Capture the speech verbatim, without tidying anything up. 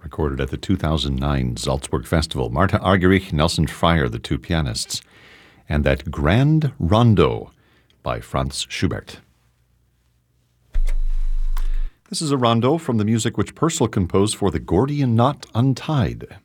recorded at the two thousand nine Salzburg Festival. Marta Argerich, Nelson Fryer, the two pianists. And that Grand Rondo by Franz Schubert. This is a rondo from the music which Purcell composed for the Gordian Knot Untied.